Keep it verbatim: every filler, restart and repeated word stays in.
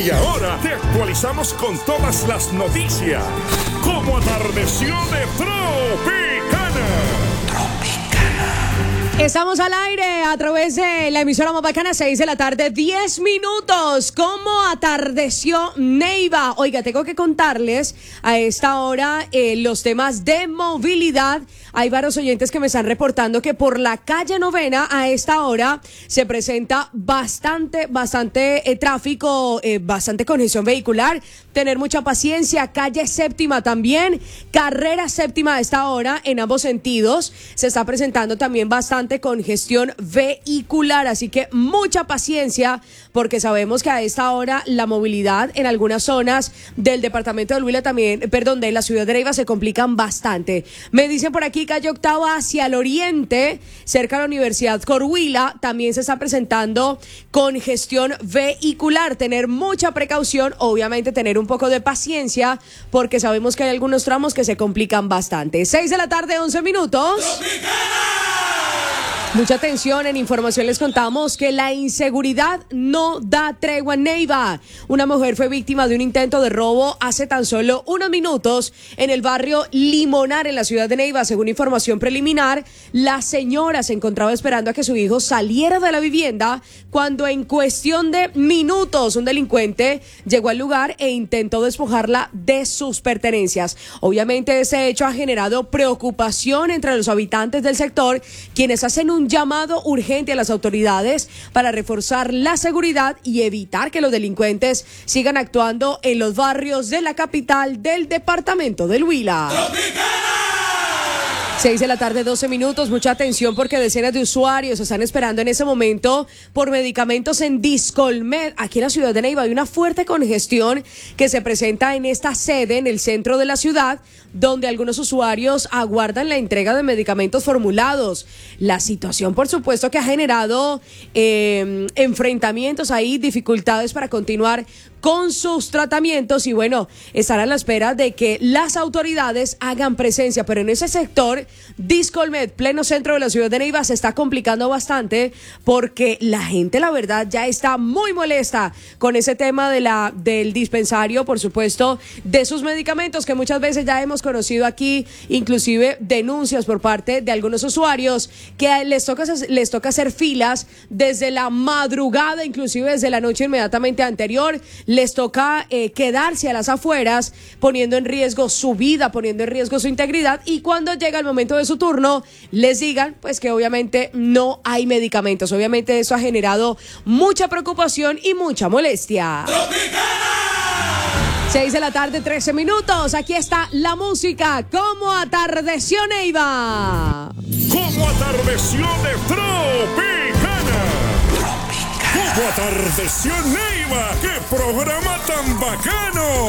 Y ahora te actualizamos con todas las noticias. Como atardeció de Tropicana. Estamos al aire a través de la emisora más bacana, seis de la tarde, diez minutos. ¿Cómo atardeció Neiva? Oiga, tengo que contarles a esta hora eh, los temas de movilidad. Hay varios oyentes que me están reportando que por la calle Novena a esta hora se presenta bastante, bastante eh, tráfico, eh, bastante congestión vehicular. Tener mucha paciencia. Calle Séptima también, carrera Séptima a esta hora en ambos sentidos. Se está presentando también bastante congestión vehicular, así que mucha paciencia porque sabemos que a esta hora la movilidad en algunas zonas del departamento del Huila también, perdón, de la ciudad de Neiva se complican bastante. Me dicen por aquí calle Octava hacia el oriente, cerca de la Universidad Corhuila, también se está presentando congestión vehicular. Tener mucha precaución, obviamente tener un poco de paciencia porque sabemos que hay algunos tramos que se complican bastante. seis de la tarde, once minutos. Mucha atención, en información les contamos que la inseguridad no da tregua en Neiva. Una mujer fue víctima de un intento de robo hace tan solo unos minutos en el barrio Limonar, en la ciudad de Neiva. Según información preliminar, la señora se encontraba esperando a que su hijo saliera de la vivienda cuando en cuestión de minutos un delincuente llegó al lugar e intentó despojarla de sus pertenencias. Obviamente ese hecho ha generado preocupación entre los habitantes del sector, quienes hacen un llamado urgente a las autoridades para reforzar la seguridad y evitar que los delincuentes sigan actuando en los barrios de la capital del departamento del Huila. seis de la tarde, doce minutos. Mucha atención porque decenas de usuarios están esperando en ese momento por medicamentos en Discolmed. Aquí en la ciudad de Neiva hay una fuerte congestión que se presenta en esta sede en el centro de la ciudad, donde algunos usuarios aguardan la entrega de medicamentos formulados. La situación, por supuesto, que ha generado eh, enfrentamientos ahí, dificultades para continuar con sus tratamientos y bueno, estar a la espera de que las autoridades hagan presencia, pero en ese sector, Discolmed, pleno centro de la ciudad de Neiva, se está complicando bastante porque la gente, la verdad, ya está muy molesta con ese tema de la, del dispensario, por supuesto, de sus medicamentos que muchas veces ya hemos conocido aquí, inclusive denuncias por parte de algunos usuarios que les toca, les toca hacer filas desde la madrugada, inclusive desde la noche inmediatamente anterior. Les toca eh, quedarse a las afueras, poniendo en riesgo su vida, poniendo en riesgo su integridad, y cuando llega el momento de su turno, les digan pues que obviamente no hay medicamentos. Obviamente eso ha generado mucha preocupación y mucha molestia. seis de la tarde, trece minutos. Aquí está la música. ¿Cómo atardeció Neiva? Como atardeció de Tropicana. Como atardeció Neiva. ¡Qué programa tan bacano!